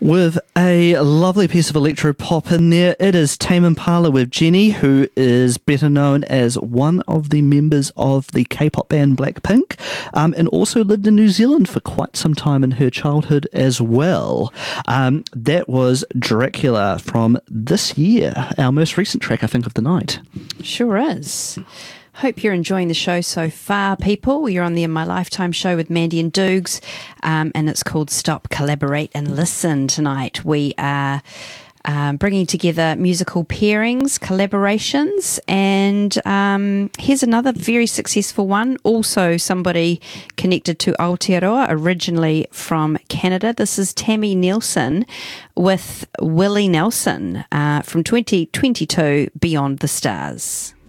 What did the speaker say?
with a lovely piece of electro pop in there. It is Tame Impala with Jenny, who is better known as one of the members of the K-pop band Blackpink, and also lived in New Zealand for quite some time in her childhood as well. That was Dracula from this year, our most recent track, I think, of the night. Sure is. Hope you're enjoying the show so far, people. You're on the In My Lifetime show with Mandy and Doogs, and it's called Stop, Collaborate and Listen tonight. We are bringing together musical pairings, collaborations, and here's another very successful one. Also somebody connected to Aotearoa, originally from Canada. This is Tammy Nelson with Willie Nelson from 2022, Beyond the Stars.